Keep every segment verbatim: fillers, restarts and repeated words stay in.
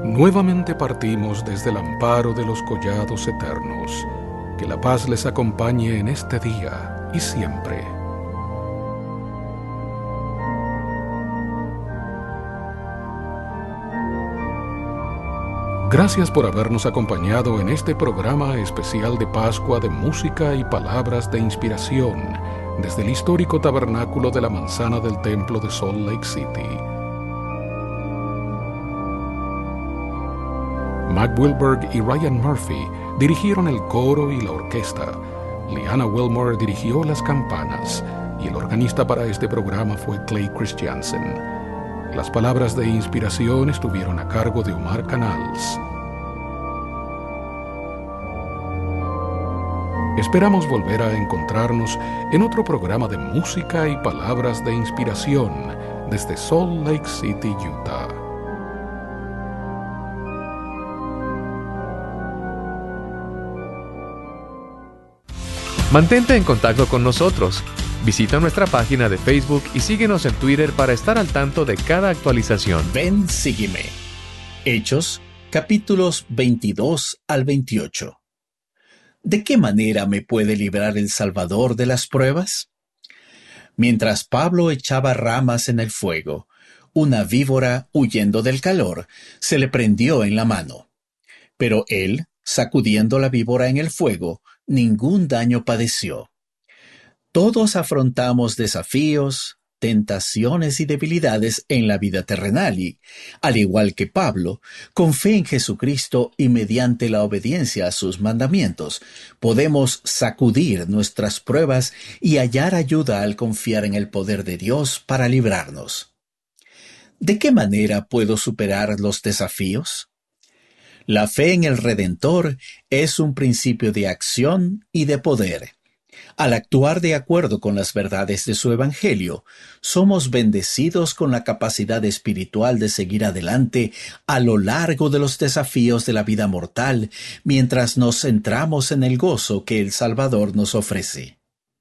Nuevamente partimos desde el amparo de los collados eternos. Que la paz les acompañe en este día y siempre. Gracias por habernos acompañado en este programa especial de Pascua de música y palabras de inspiración desde el histórico tabernáculo de la Manzana del Templo de Salt Lake City. Mac Wilberg y Ryan Murphy dirigieron el coro y la orquesta. Liana Wilmore dirigió las campanas y el organista para este programa fue Clay Christiansen. Las palabras de inspiración estuvieron a cargo de Omar Canals. Esperamos volver a encontrarnos en otro programa de música y palabras de inspiración desde Salt Lake City, Utah. Mantente en contacto con nosotros. Visita nuestra página de Facebook y síguenos en Twitter para estar al tanto de cada actualización. Ven, sígueme. Hechos, capítulos veintidós al veintiocho. ¿De qué manera me puede librar el Salvador de las pruebas? Mientras Pablo echaba ramas en el fuego, una víbora, huyendo del calor, se le prendió en la mano. Pero él, sacudiendo la víbora en el fuego, ningún daño padeció. Todos afrontamos desafíos, tentaciones y debilidades en la vida terrenal y, al igual que Pablo, con fe en Jesucristo y mediante la obediencia a sus mandamientos, podemos sacudir nuestras pruebas y hallar ayuda al confiar en el poder de Dios para librarnos. ¿De qué manera puedo superar los desafíos? La fe en el Redentor es un principio de acción y de poder. Al actuar de acuerdo con las verdades de su Evangelio, somos bendecidos con la capacidad espiritual de seguir adelante a lo largo de los desafíos de la vida mortal, mientras nos centramos en el gozo que el Salvador nos ofrece.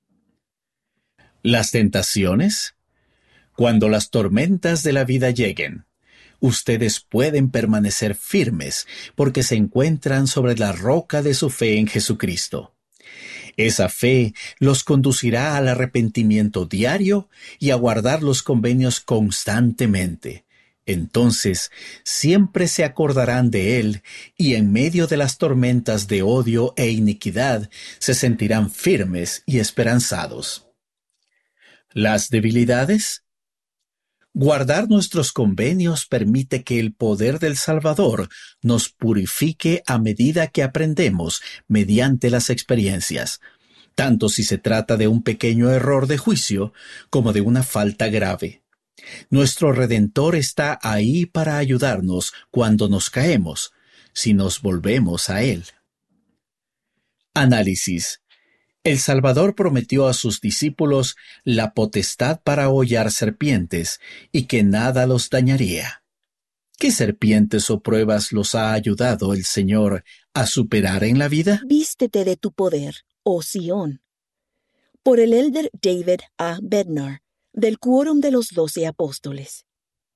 ¿Las tentaciones? Cuando las tormentas de la vida lleguen, ustedes pueden permanecer firmes porque se encuentran sobre la roca de su fe en Jesucristo. Esa fe los conducirá al arrepentimiento diario y a guardar los convenios constantemente. Entonces, siempre se acordarán de Él y en medio de las tormentas de odio e iniquidad se sentirán firmes y esperanzados. ¿Las debilidades? Guardar nuestros convenios permite que el poder del Salvador nos purifique a medida que aprendemos mediante las experiencias, tanto si se trata de un pequeño error de juicio como de una falta grave. Nuestro Redentor está ahí para ayudarnos cuando nos caemos, si nos volvemos a Él. Análisis. El Salvador prometió a sus discípulos la potestad para hollar serpientes y que nada los dañaría. ¿Qué serpientes o pruebas los ha ayudado el Señor a superar en la vida? Vístete de tu poder, oh Sión. Por el elder David A. Bednar, del Quórum de los Doce Apóstoles.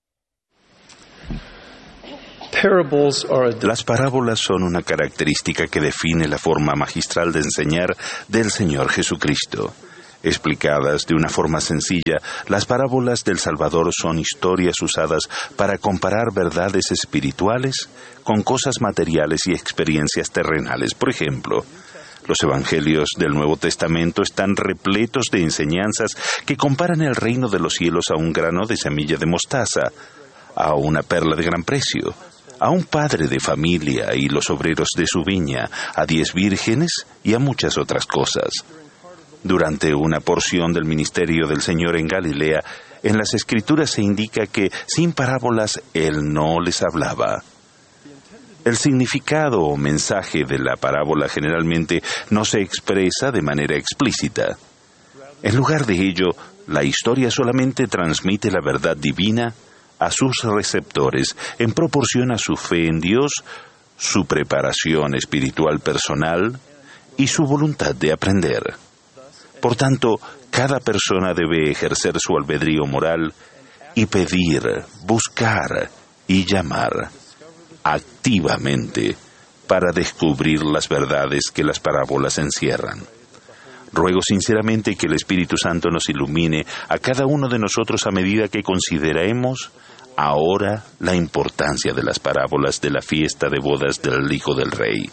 Las parábolas son una característica que define la forma magistral de enseñar del Señor Jesucristo. Explicadas de una forma sencilla, las parábolas del Salvador son historias usadas para comparar verdades espirituales con cosas materiales y experiencias terrenales. Por ejemplo, los evangelios del Nuevo Testamento están repletos de enseñanzas que comparan el reino de los cielos a un grano de semilla de mostaza, a una perla de gran precio, a un padre de familia y los obreros de su viña, a diez vírgenes y a muchas otras cosas. Durante una porción del ministerio del Señor en Galilea, en las Escrituras se indica que sin parábolas Él no les hablaba. El significado o mensaje de la parábola generalmente no se expresa de manera explícita. En lugar de ello, la historia solamente transmite la verdad divina a sus receptores en proporción a su fe en Dios, su preparación espiritual personal y su voluntad de aprender. Por tanto, cada persona debe ejercer su albedrío moral y pedir, buscar y llamar, activamente para descubrir las verdades que las parábolas encierran. Ruego sinceramente que el Espíritu Santo nos ilumine a cada uno de nosotros a medida que consideremos ahora la importancia de las parábolas de la fiesta de bodas del Hijo del Rey.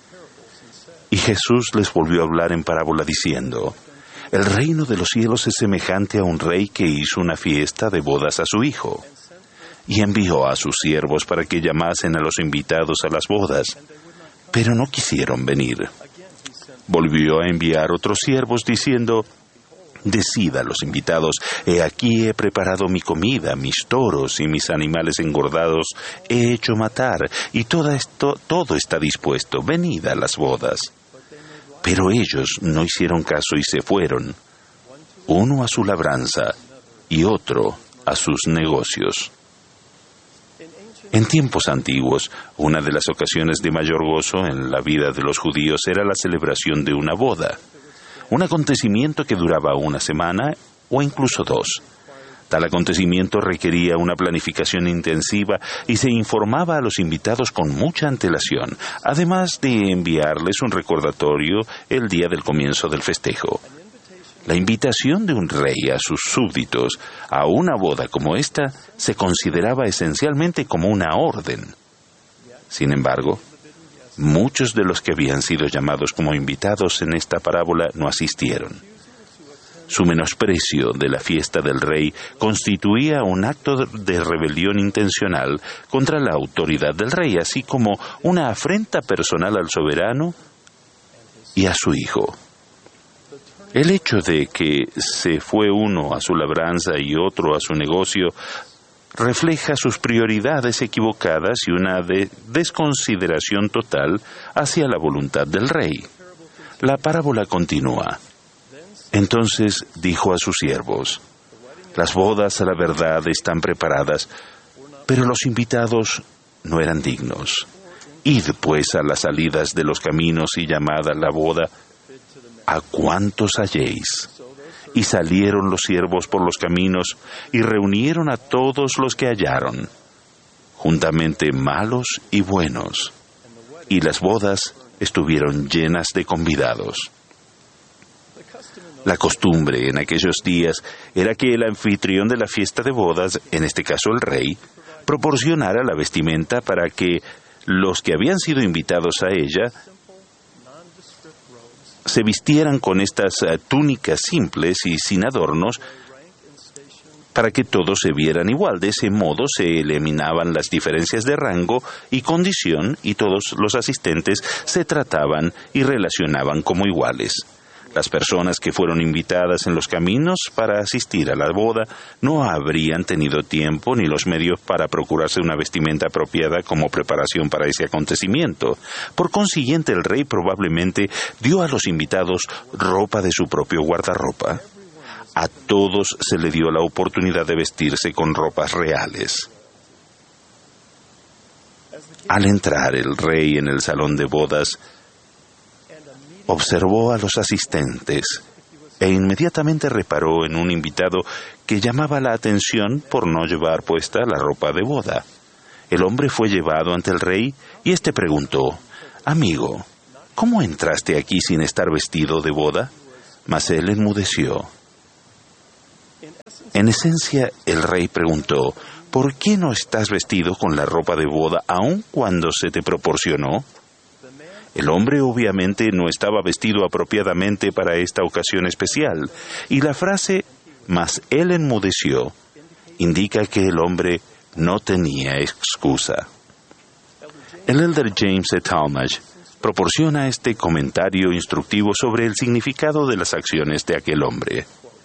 Y Jesús les volvió a hablar en parábola diciendo: el reino de los cielos es semejante a un rey que hizo una fiesta de bodas a su hijo, y envió a sus siervos para que llamasen a los invitados a las bodas, pero no quisieron venir. Volvió a enviar otros siervos diciendo: decid a los invitados, he aquí he preparado mi comida, mis toros y mis animales engordados he hecho matar, y todo esto, todo está dispuesto, venid a las bodas. Pero ellos no hicieron caso y se fueron, uno a su labranza y otro a sus negocios. En tiempos antiguos, una de las ocasiones de mayor gozo en la vida de los judíos era la celebración de una boda, un acontecimiento que duraba una semana o incluso dos. Tal acontecimiento requería una planificación intensiva y se informaba a los invitados con mucha antelación, además de enviarles un recordatorio el día del comienzo del festejo. La invitación de un rey a sus súbditos a una boda como esta se consideraba esencialmente como una orden. Sin embargo, muchos de los que habían sido llamados como invitados en esta parábola no asistieron. Su menosprecio de la fiesta del rey constituía un acto de rebelión intencional contra la autoridad del rey, así como una afrenta personal al soberano y a su hijo. El hecho de que se fue uno a su labranza y otro a su negocio refleja sus prioridades equivocadas y una de desconsideración total hacia la voluntad del rey. La parábola continúa. Entonces dijo a sus siervos: las bodas a la verdad están preparadas, pero los invitados no eran dignos. Id pues a las salidas de los caminos y llamad a la boda a cuantos halléis. Y salieron los siervos por los caminos y reunieron a todos los que hallaron, juntamente malos y buenos, y las bodas estuvieron llenas de convidados. La costumbre en aquellos días era que el anfitrión de la fiesta de bodas, en este caso el rey, proporcionara la vestimenta para que los que habían sido invitados a ella se vistieran con estas uh, túnicas simples y sin adornos, para que todos se vieran igual. De ese modo se eliminaban las diferencias de rango y condición y todos los asistentes se trataban y relacionaban como iguales. Las personas que fueron invitadas en los caminos para asistir a la boda no habrían tenido tiempo ni los medios para procurarse una vestimenta apropiada como preparación para ese acontecimiento. Por consiguiente, el rey probablemente dio a los invitados ropa de su propio guardarropa. A todos se le dio la oportunidad de vestirse con ropas reales. Al entrar el rey en el salón de bodas, observó a los asistentes e inmediatamente reparó en un invitado que llamaba la atención por no llevar puesta la ropa de boda. El hombre fue llevado ante el rey y éste preguntó: «Amigo, ¿cómo entraste aquí sin estar vestido de boda?» Mas él enmudeció. En esencia, el rey preguntó: «¿Por qué no estás vestido con la ropa de boda aun cuando se te proporcionó?» El hombre obviamente no estaba vestido apropiadamente para esta ocasión especial, y la frase «mas él enmudeció» indica que el hombre no tenía excusa. El elder James E. Talmage proporciona este comentario instructivo sobre el significado de las acciones de aquel hombre.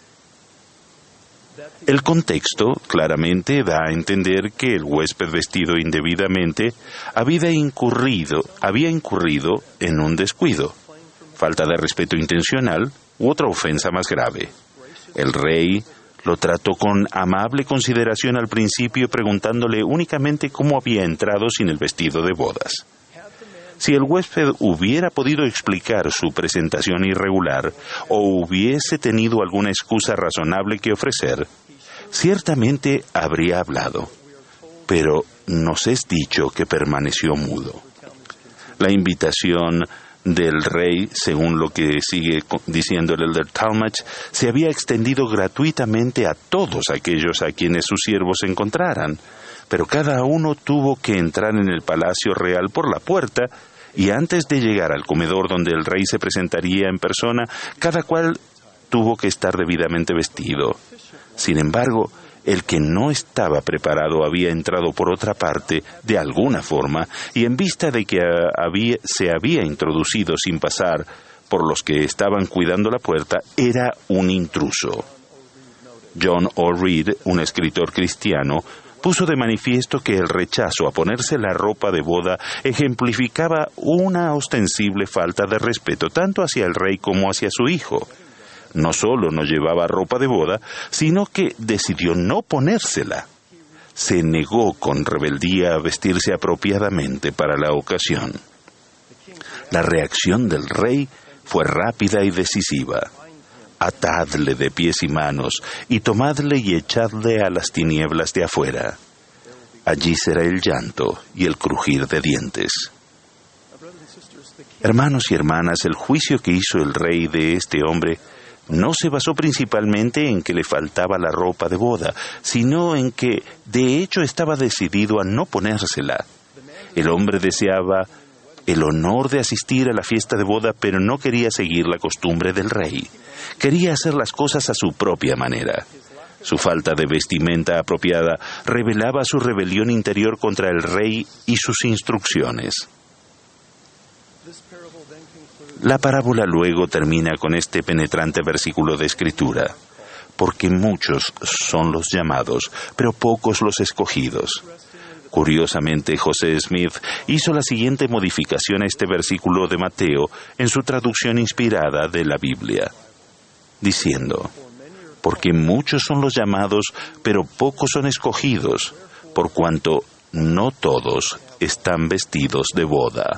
El contexto claramente da a entender que el huésped vestido indebidamente había incurrido, había incurrido en un descuido, falta de respeto intencional u otra ofensa más grave. El rey lo trató con amable consideración al principio, preguntándole únicamente cómo había entrado sin el vestido de bodas. Si el huésped hubiera podido explicar su presentación irregular o hubiese tenido alguna excusa razonable que ofrecer, ciertamente habría hablado. pero nos es dicho que permaneció mudo. La invitación del rey, según lo que sigue diciendo el Elder Talmage, se había extendido gratuitamente a todos aquellos a quienes sus siervos encontraran, pero cada uno tuvo que entrar en el palacio real por la puerta, y antes de llegar al comedor donde el rey se presentaría en persona, cada cual tuvo que estar debidamente vestido. Sin embargo, el que no estaba preparado había entrado por otra parte, de alguna forma, y en vista de que había, se había introducido sin pasar por los que estaban cuidando la puerta, era un intruso. John O. Reed, un escritor cristiano, puso de manifiesto que el rechazo a ponerse la ropa de boda ejemplificaba una ostensible falta de respeto tanto hacia el rey como hacia su hijo. No solo no llevaba ropa de boda, sino que decidió no ponérsela. Se negó con rebeldía a vestirse apropiadamente para la ocasión. La reacción del rey fue rápida y decisiva. Atadle de pies y manos, y tomadle y echadle a las tinieblas de afuera. Allí será el llanto y el crujir de dientes. Hermanos y hermanas, el juicio que hizo el rey de este hombre no se basó principalmente en que le faltaba la ropa de boda, sino en que, de hecho, estaba decidido a no ponérsela. El hombre deseaba el honor de asistir a la fiesta de boda, pero no quería seguir la costumbre del rey. Quería hacer las cosas a su propia manera. Su falta de vestimenta apropiada revelaba su rebelión interior contra el rey y sus instrucciones. La parábola luego termina con este penetrante versículo de Escritura: porque muchos son los llamados, pero pocos los escogidos. Curiosamente, José Smith hizo la siguiente modificación a este versículo de Mateo en su traducción inspirada de la Biblia, diciendo: porque muchos son los llamados, pero pocos son escogidos, por cuanto no todos están vestidos de boda.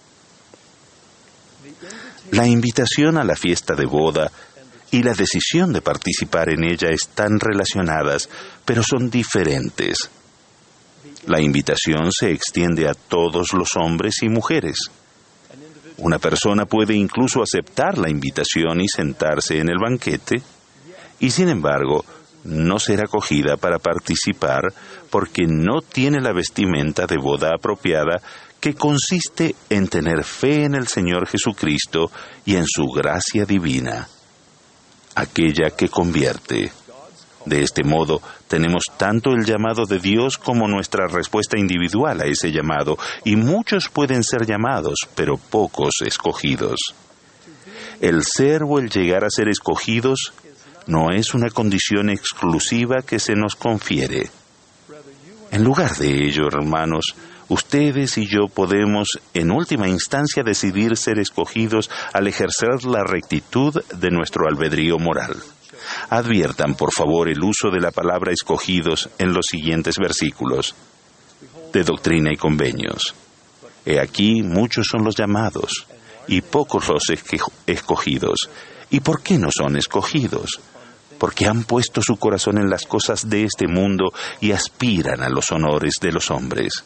La invitación a la fiesta de boda y la decisión de participar en ella están relacionadas, pero son diferentes. La invitación se extiende a todos los hombres y mujeres. Una persona puede incluso aceptar la invitación y sentarse en el banquete, y sin embargo, no ser acogida para participar porque no tiene la vestimenta de boda apropiada, que consiste en tener fe en el Señor Jesucristo y en su gracia divina, aquella que convierte. De este modo, tenemos tanto el llamado de Dios como nuestra respuesta individual a ese llamado, y muchos pueden ser llamados, pero pocos escogidos. El ser o el llegar a ser escogidos no es una condición exclusiva que se nos confiere. En lugar de ello, hermanos, ustedes y yo podemos, en última instancia, decidir ser escogidos al ejercer la rectitud de nuestro albedrío moral. Adviertan, por favor, el uso de la palabra escogidos en los siguientes versículos de Doctrina y Convenios. He aquí, muchos son los llamados, y pocos los escogidos. ¿Y por qué no son escogidos? Porque han puesto su corazón en las cosas de este mundo y aspiran a los honores de los hombres.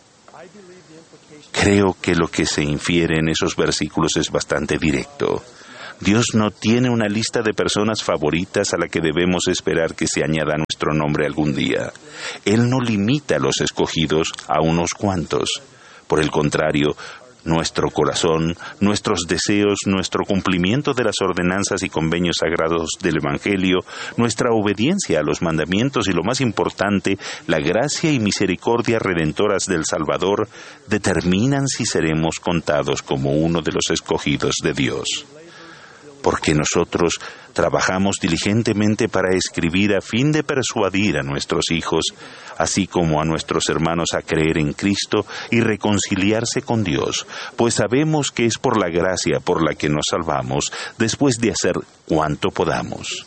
Creo que lo que se infiere en esos versículos es bastante directo. Dios no tiene una lista de personas favoritas a la que debemos esperar que se añada nuestro nombre algún día. Él no limita a los escogidos a unos cuantos. Por el contrario, nuestro corazón, nuestros deseos, nuestro cumplimiento de las ordenanzas y convenios sagrados del Evangelio, nuestra obediencia a los mandamientos y, lo más importante, la gracia y misericordia redentoras del Salvador, determinan si seremos contados como uno de los escogidos de Dios. Porque nosotros trabajamos diligentemente para escribir a fin de persuadir a nuestros hijos, así como a nuestros hermanos, a creer en Cristo y reconciliarse con Dios, pues sabemos que es por la gracia por la que nos salvamos, después de hacer cuanto podamos.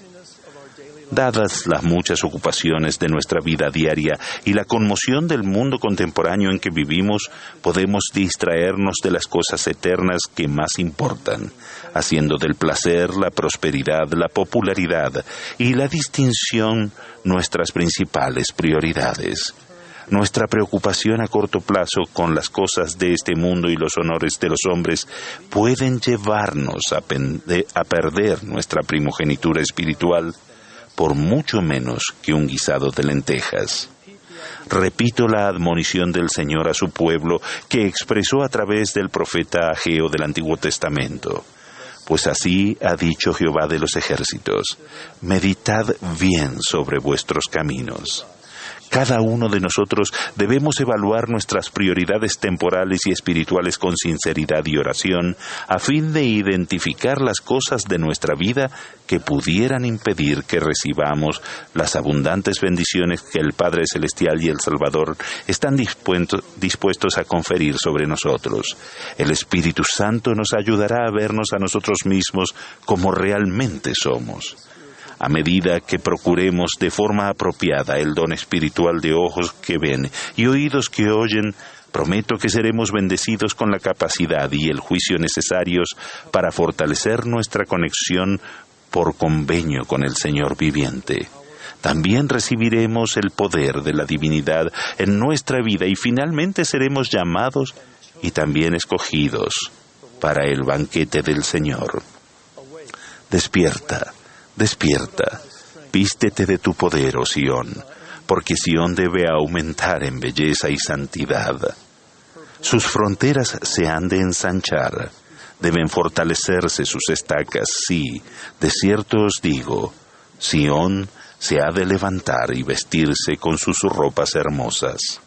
Dadas las muchas ocupaciones de nuestra vida diaria y la conmoción del mundo contemporáneo en que vivimos, podemos distraernos de las cosas eternas que más importan, haciendo del placer, la prosperidad, la popularidad y la distinción nuestras principales prioridades. Nuestra preocupación a corto plazo con las cosas de este mundo y los honores de los hombres pueden llevarnos a, pende- a perder nuestra primogenitura espiritual por mucho menos que un guisado de lentejas. Repito la admonición del Señor a su pueblo que expresó a través del profeta Ageo del Antiguo Testamento. Pues así ha dicho Jehová de los ejércitos: meditad bien sobre vuestros caminos. Cada uno de nosotros debemos evaluar nuestras prioridades temporales y espirituales con sinceridad y oración, a fin de identificar las cosas de nuestra vida que pudieran impedir que recibamos las abundantes bendiciones que el Padre Celestial y el Salvador están dispuestos, dispuestos a conferir sobre nosotros. El Espíritu Santo nos ayudará a vernos a nosotros mismos como realmente somos. A medida que procuremos de forma apropiada el don espiritual de ojos que ven y oídos que oyen, prometo que seremos bendecidos con la capacidad y el juicio necesarios para fortalecer nuestra conexión por convenio con el Señor viviente. También recibiremos el poder de la divinidad en nuestra vida y finalmente seremos llamados y también escogidos para el banquete del Señor. Despierta. Despierta, vístete de tu poder, oh Sión, porque Sión debe aumentar en belleza y santidad. Sus fronteras se han de ensanchar, deben fortalecerse sus estacas, sí, de cierto os digo, Sión se ha de levantar y vestirse con sus ropas hermosas.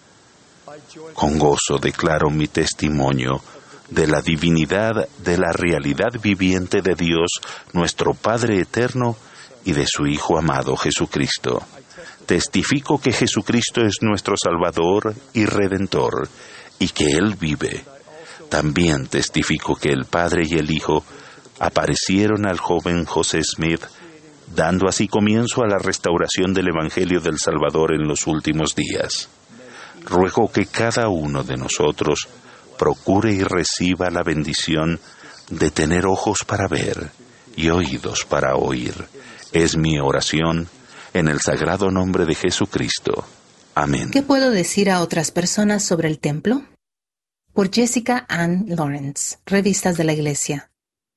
Con gozo declaro mi testimonio de la divinidad, de la realidad viviente de Dios, nuestro Padre eterno, y de su Hijo amado Jesucristo. Testifico que Jesucristo es nuestro Salvador y Redentor, y que Él vive. También testifico que el Padre y el Hijo aparecieron al joven José Smith, dando así comienzo a la restauración del Evangelio del Salvador en los últimos días. Ruego que cada uno de nosotros procure y reciba la bendición de tener ojos para ver y oídos para oír. Es mi oración en el sagrado nombre de Jesucristo. Amén. ¿Qué puedo decir a otras personas sobre el templo? Por Jessica Ann Lawrence, Revistas de la Iglesia.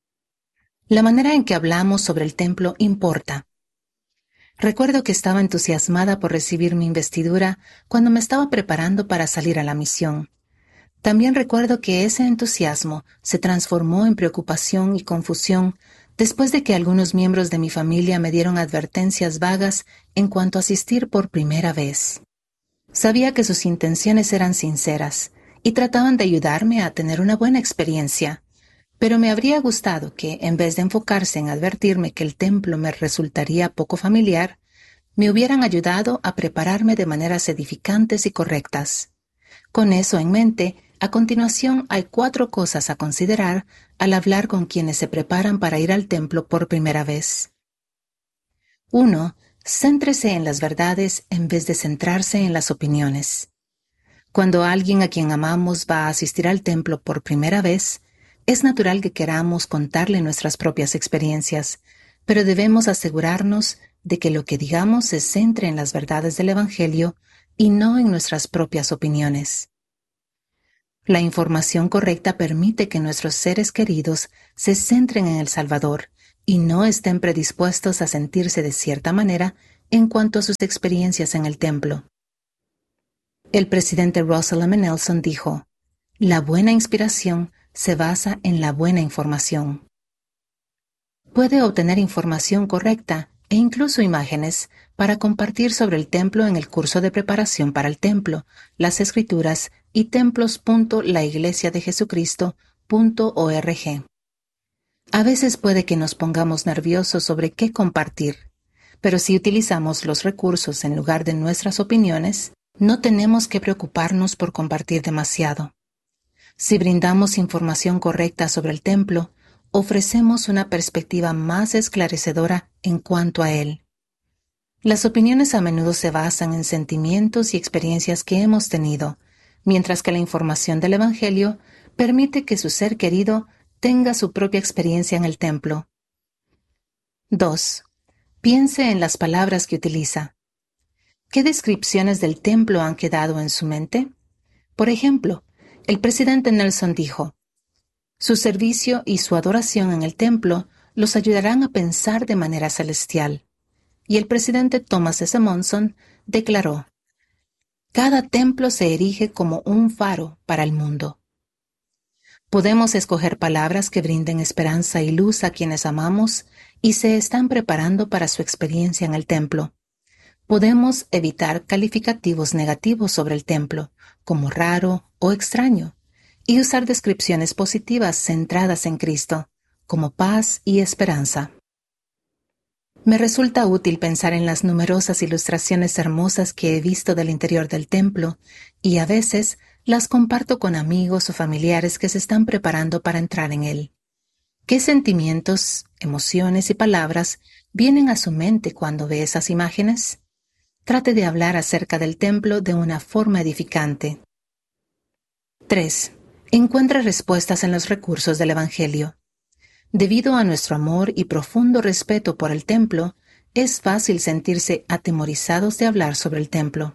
La manera en que hablamos sobre el templo importa. Recuerdo que estaba entusiasmada por recibir mi investidura cuando me estaba preparando para salir a la misión. También recuerdo que ese entusiasmo se transformó en preocupación y confusión después de que algunos miembros de mi familia me dieron advertencias vagas en cuanto a asistir por primera vez. Sabía que sus intenciones eran sinceras y trataban de ayudarme a tener una buena experiencia, pero me habría gustado que, en vez de enfocarse en advertirme que el templo me resultaría poco familiar, me hubieran ayudado a prepararme de maneras edificantes y correctas. Con eso en mente, a continuación hay cuatro cosas a considerar al hablar con quienes se preparan para ir al templo por primera vez. uno. Céntrese en las verdades en vez de centrarse en las opiniones. Cuando alguien a quien amamos va a asistir al templo por primera vez, es natural que queramos contarle nuestras propias experiencias, pero debemos asegurarnos de que lo que digamos se centre en las verdades del Evangelio y no en nuestras propias opiniones. La información correcta permite que nuestros seres queridos se centren en el Salvador y no estén predispuestos a sentirse de cierta manera en cuanto a sus experiencias en el templo. El presidente Russell M. Nelson dijo: "La buena inspiración se basa en la buena información". Puede obtener información correcta e incluso imágenes para compartir sobre el templo en el curso de preparación para el templo, las Escrituras y templos punto la iglesia de jesucristo punto org. A veces puede que nos pongamos nerviosos sobre qué compartir, pero si utilizamos los recursos en lugar de nuestras opiniones, no tenemos que preocuparnos por compartir demasiado. Si brindamos información correcta sobre el templo, ofrecemos una perspectiva más esclarecedora en cuanto a él. Las opiniones a menudo se basan en sentimientos y experiencias que hemos tenido, mientras que la información del Evangelio permite que su ser querido tenga su propia experiencia en el templo. dos. Piense en las palabras que utiliza. ¿Qué descripciones del templo han quedado en su mente? Por ejemplo, el presidente Nelson dijo: su servicio y su adoración en el templo los ayudarán a pensar de manera celestial. Y el presidente Thomas S. Monson declaró: cada templo se erige como un faro para el mundo. Podemos escoger palabras que brinden esperanza y luz a quienes amamos y se están preparando para su experiencia en el templo. Podemos evitar calificativos negativos sobre el templo, como raro o extraño, y usar descripciones positivas centradas en Cristo, como paz y esperanza. Me resulta útil pensar en las numerosas ilustraciones hermosas que he visto del interior del templo, y a veces las comparto con amigos o familiares que se están preparando para entrar en él. ¿Qué sentimientos, emociones y palabras vienen a su mente cuando ve esas imágenes? Trate de hablar acerca del templo de una forma edificante. tres. Encuentre respuestas en los recursos del Evangelio. Debido a nuestro amor y profundo respeto por el templo, es fácil sentirse atemorizados de hablar sobre el templo.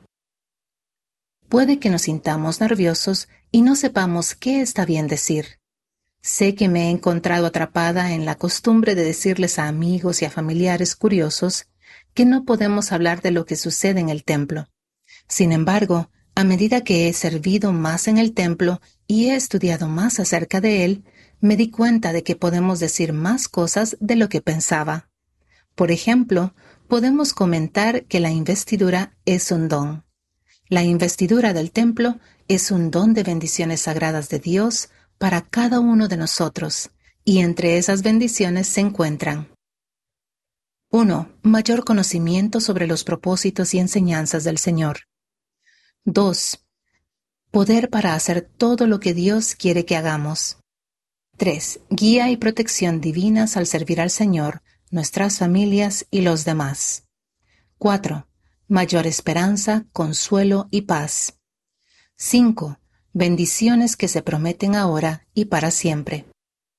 Puede que nos sintamos nerviosos y no sepamos qué está bien decir. Sé que me he encontrado atrapada en la costumbre de decirles a amigos y a familiares curiosos que no podemos hablar de lo que sucede en el templo. Sin embargo, a medida que he servido más en el templo y he estudiado más acerca de él, me di cuenta de que podemos decir más cosas de lo que pensaba. Por ejemplo, podemos comentar que la investidura es un don. La investidura del templo es un don de bendiciones sagradas de Dios para cada uno de nosotros, y entre esas bendiciones se encuentran: uno. Mayor conocimiento sobre los propósitos y enseñanzas del Señor. dos. Poder para hacer todo lo que Dios quiere que hagamos. tres. Guía y protección divinas al servir al Señor, nuestras familias y los demás. cuatro. Mayor esperanza, consuelo y paz. cinco. Bendiciones que se prometen ahora y para siempre.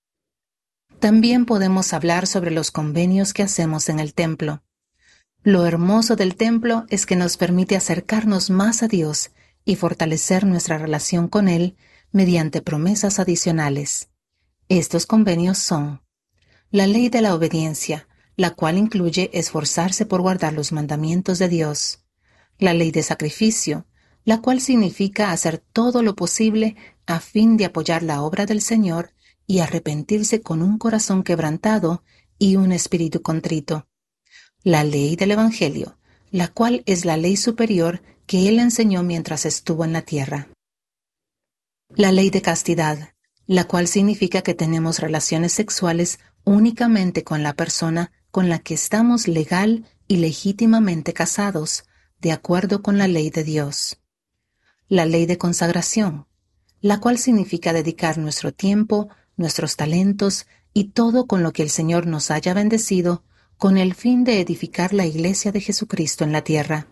También podemos hablar sobre los convenios que hacemos en el templo. Lo hermoso del templo es que nos permite acercarnos más a Dios y fortalecer nuestra relación con Él mediante promesas adicionales. Estos convenios son: la ley de la obediencia, la cual incluye esforzarse por guardar los mandamientos de Dios; la ley de sacrificio, la cual significa hacer todo lo posible a fin de apoyar la obra del Señor y arrepentirse con un corazón quebrantado y un espíritu contrito; la ley del Evangelio, la cual es la ley superior que Él enseñó mientras estuvo en la tierra; la ley de castidad, la cual significa que tenemos relaciones sexuales únicamente con la persona con la que estamos legal y legítimamente casados, de acuerdo con la ley de Dios; la ley de consagración, la cual significa dedicar nuestro tiempo, nuestros talentos y todo con lo que el Señor nos haya bendecido, con el fin de edificar la Iglesia de Jesucristo en la tierra.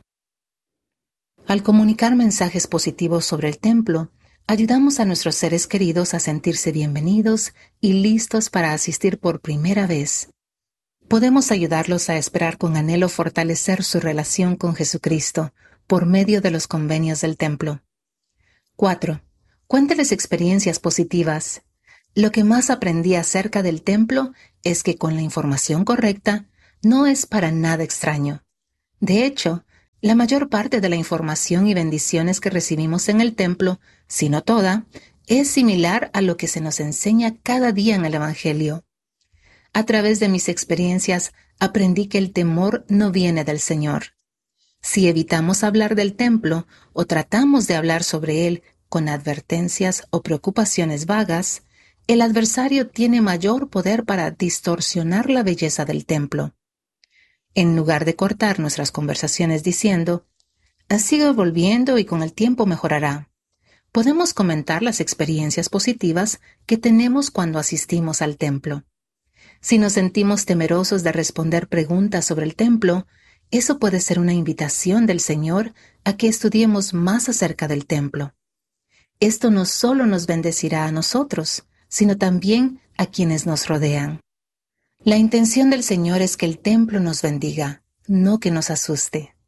Al comunicar mensajes positivos sobre el templo, ayudamos a nuestros seres queridos a sentirse bienvenidos y listos para asistir por primera vez. Podemos ayudarlos a esperar con anhelo fortalecer su relación con Jesucristo por medio de los convenios del templo. cuatro. Cuénteles experiencias positivas. Lo que más aprendí acerca del templo es que con la información correcta no es para nada extraño. De hecho, la mayor parte de la información y bendiciones que recibimos en el templo, si no toda, es similar a lo que se nos enseña cada día en el Evangelio. A través de mis experiencias, aprendí que el temor no viene del Señor. Si evitamos hablar del templo o tratamos de hablar sobre él con advertencias o preocupaciones vagas, el adversario tiene mayor poder para distorsionar la belleza del templo. En lugar de cortar nuestras conversaciones diciendo: sigue volviendo y con el tiempo mejorará, podemos comentar las experiencias positivas que tenemos cuando asistimos al templo. Si nos sentimos temerosos de responder preguntas sobre el templo, eso puede ser una invitación del Señor a que estudiemos más acerca del templo. Esto no solo nos bendecirá a nosotros, sino también a quienes nos rodean. La intención del Señor es que el templo nos bendiga, no que nos asuste.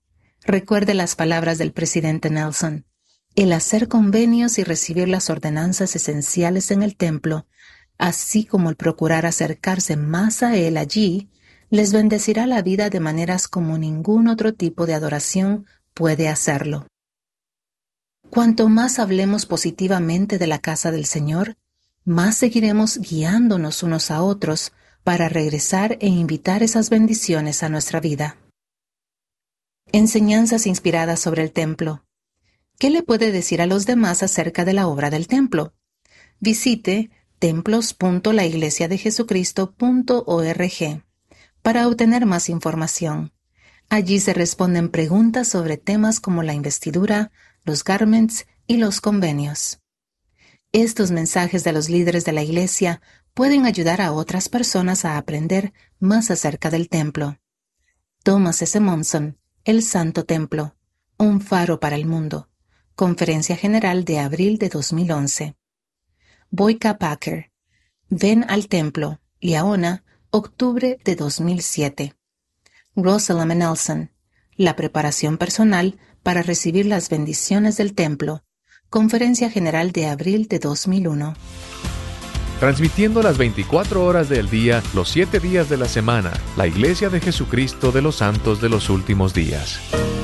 Recuerde las palabras del presidente Nelson. El hacer convenios y recibir las ordenanzas esenciales en el templo, así como el procurar acercarse más a él allí, les bendecirá la vida de maneras como ningún otro tipo de adoración puede hacerlo. Cuanto más hablemos positivamente de la casa del Señor, más seguiremos guiándonos unos a otros para regresar e invitar esas bendiciones a nuestra vida. Enseñanzas inspiradas sobre el templo. ¿Qué le puede decir a los demás acerca de la obra del templo? Visite templos punto la iglesia de jesucristo punto org para obtener más información. Allí se responden preguntas sobre temas como la investidura, los garments y los convenios. Estos mensajes de los líderes de la iglesia pueden ayudar a otras personas a aprender más acerca del templo. Thomas S. Monson, El Santo Templo, un faro para el mundo. Conferencia General de abril de dos mil once. Boyka Packer, Ven al Templo, Liaona, octubre de dos mil siete. Russell M. Nelson, La preparación personal para recibir las bendiciones del templo. Conferencia General de abril de dos mil uno. Transmitiendo las veinticuatro horas del día, los siete días de la semana, la Iglesia de Jesucristo de los Santos de los Últimos Días.